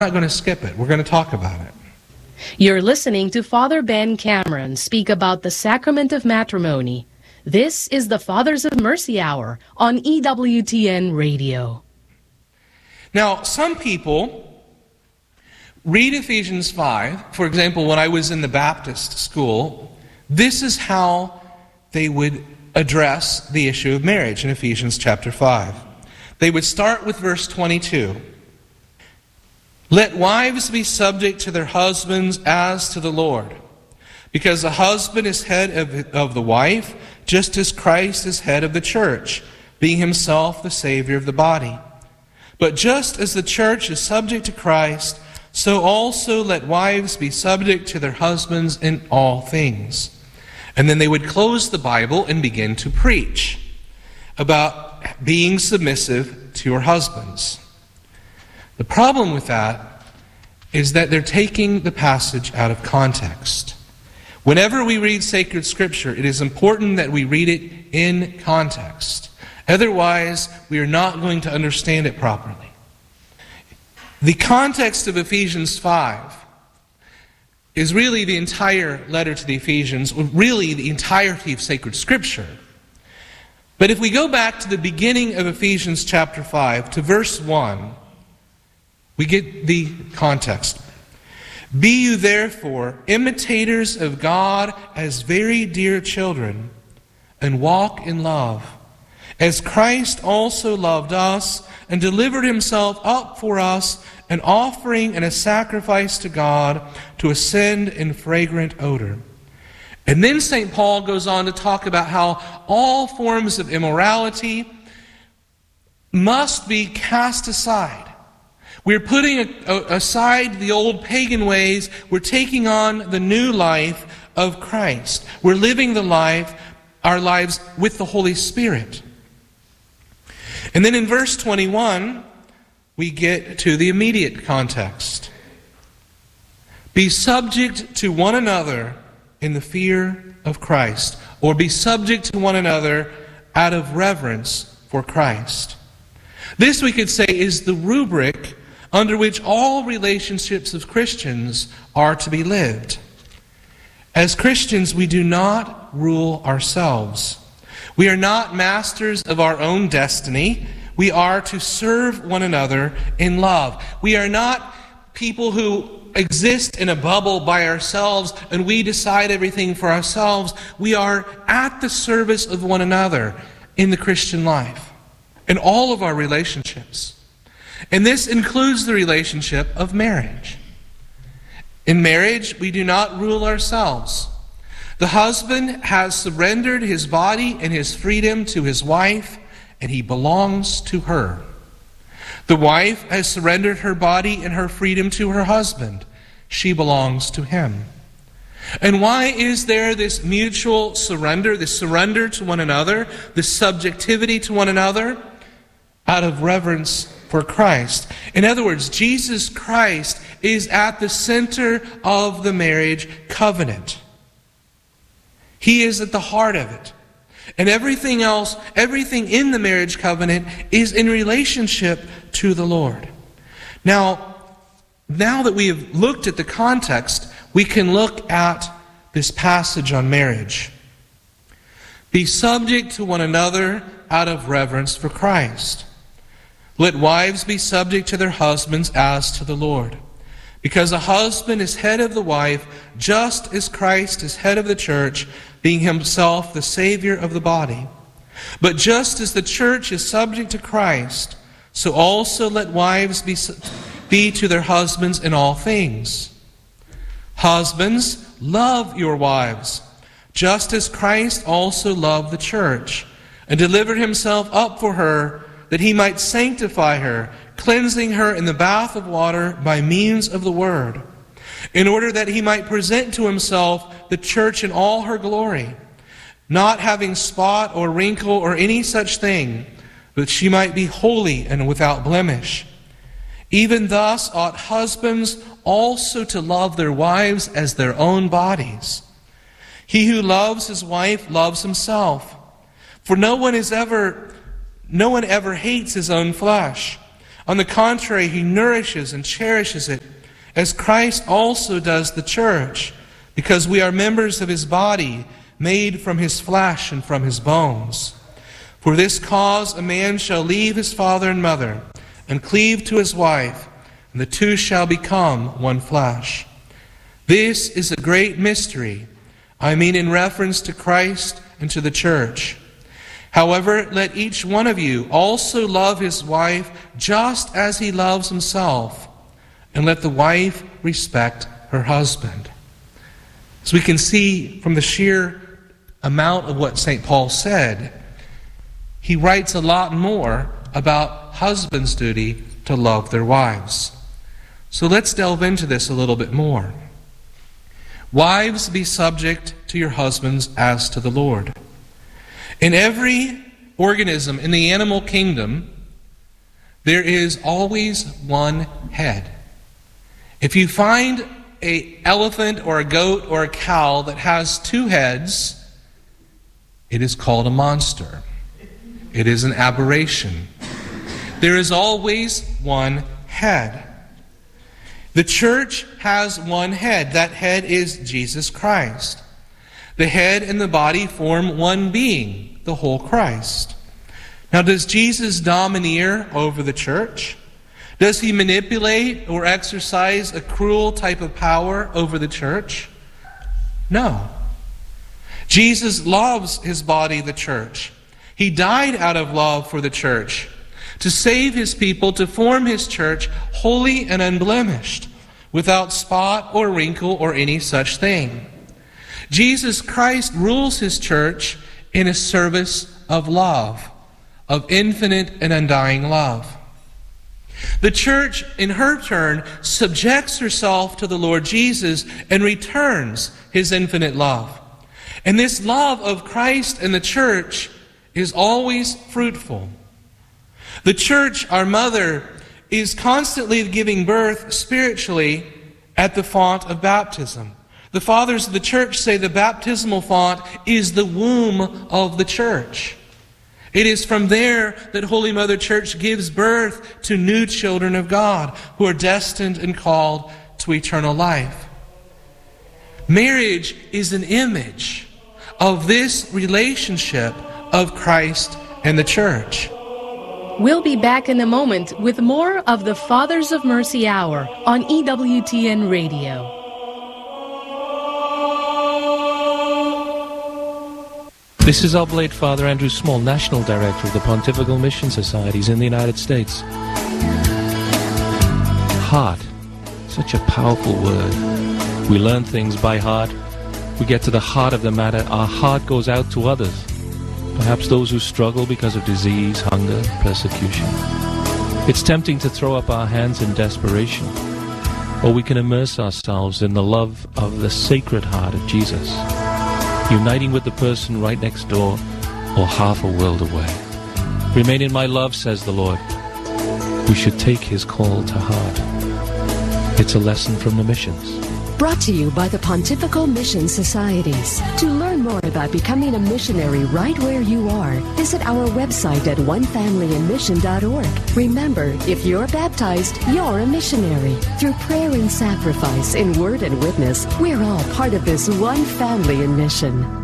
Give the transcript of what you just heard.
not going to skip it. We're going to talk about it. You're listening to Father Ben Cameron speak about the sacrament of matrimony. This is the Fathers of Mercy Hour on EWTN Radio. Now, some people read Ephesians 5. For example, when I was in the Baptist school, this is how they would address the issue of marriage in Ephesians chapter 5. They would start with verse 22. Let wives be subject to their husbands as to the Lord, because the husband is head of the wife, just as Christ is head of the church, being himself the Savior of the body. But just as the church is subject to Christ, so also let wives be subject to their husbands in all things. And then they would close the Bible and begin to preach about being submissive to your husbands. The problem with that is that they're taking the passage out of context. Whenever we read sacred scripture, it is important that we read it in context. Otherwise, we are not going to understand it properly. The context of Ephesians 5 is really the entire letter to the Ephesians, really the entirety of sacred scripture. But if we go back to the beginning of Ephesians chapter 5, to verse 1, we get the context. Be you therefore imitators of God as very dear children, and walk in love, as Christ also loved us and delivered himself up for us, an offering and a sacrifice to God to ascend in fragrant odor. And then St. Paul goes on to talk about how all forms of immorality must be cast aside. We're putting aside the old pagan ways. We're taking on the new life of Christ. We're living our lives with the Holy Spirit. And then in verse 21, we get to the immediate context. Be subject to one another in the fear of Christ, or be subject to one another out of reverence for Christ. This, we could say, is the rubric under which all relationships of Christians are to be lived. As Christians, we do not rule ourselves. We are not masters of our own destiny. We are to serve one another in love. We are not people who exist in a bubble by ourselves and we decide everything for ourselves. We are at the service of one another in the Christian life, in all of our relationships. And this includes the relationship of marriage. In marriage, we do not rule ourselves. The husband has surrendered his body and his freedom to his wife, and he belongs to her. The wife has surrendered her body and her freedom to her husband. She belongs to him. And why is there this mutual surrender, this surrender to one another, this subjectivity to one another? Out of reverence for Christ. In other words, Jesus Christ is at the center of the marriage covenant. He is at the heart of it. And everything else, everything in the marriage covenant is in relationship to the Lord. Now that we have looked at the context, we can look at this passage on marriage. Be subject to one another out of reverence for Christ. Let wives be subject to their husbands as to the Lord. Because a husband is head of the wife, just as Christ is head of the church, being himself the Savior of the body. But just as the church is subject to Christ, so also let wives be to their husbands in all things. Husbands, love your wives, just as Christ also loved the church, and delivered himself up for her, that he might sanctify her, cleansing her in the bath of water by means of the word, in order that he might present to himself the church in all her glory, not having spot or wrinkle or any such thing, but she might be holy and without blemish. Even thus ought husbands also to love their wives as their own bodies. He who loves his wife loves himself. For no one ever hates his own flesh, On the contrary, he nourishes and cherishes it, as Christ also does the church, because we are members of his body, made from his flesh and from his bones. For this cause a man shall leave his father and mother, and cleave to his wife, and the two shall become one flesh. This is a great mystery, I mean in reference to Christ and to the church. However, let each one of you also love his wife just as he loves himself, and let the wife respect her husband. As we can see from the sheer amount of what St. Paul said, he writes a lot more about husbands' duty to love their wives. So let's delve into this a little bit more. Wives, be subject to your husbands as to the Lord. In every organism in the animal kingdom, there is always one head. If you find an elephant or a goat or a cow that has two heads, it is called a monster. It is an aberration. There is always one head. The church has one head. That head is Jesus Christ. The head and the body form one being, the whole Christ. Now, does Jesus domineer over the church? Does he manipulate or exercise a cruel type of power over the church? No. Jesus loves his body, the church. He died out of love for the church, to save his people, to form his church holy and unblemished, without spot or wrinkle or any such thing. Jesus Christ rules his church in a service of love, of infinite and undying love. The church, in her turn, subjects herself to the Lord Jesus and returns his infinite love. And this love of Christ and the church is always fruitful. The church, our mother, is constantly giving birth spiritually at the font of baptism. The fathers of the church say the baptismal font is the womb of the church. It is from there that Holy Mother Church gives birth to new children of God who are destined and called to eternal life. Marriage is an image of this relationship of Christ and the church. We'll be back in a moment with more of the Fathers of Mercy Hour on EWTN Radio. This is Oblate Father Andrew Small, National Director of the Pontifical Mission Societies in the United States. Heart, such a powerful word. We learn things by heart. We get to the heart of the matter. Our heart goes out to others. Perhaps those who struggle because of disease, hunger, persecution. It's tempting to throw up our hands in desperation, or we can immerse ourselves in the love of the Sacred Heart of Jesus, uniting with the person right next door or half a world away. Remain in my love, says the Lord. We should take his call to heart. It's a lesson from the missions. Brought to you by the Pontifical Mission Societies. To learn more about becoming a missionary right where you are, visit our website at onefamilyinmission.org. Remember, if you're baptized, you're a missionary. Through prayer and sacrifice, in word and witness, we're all part of this one family in mission.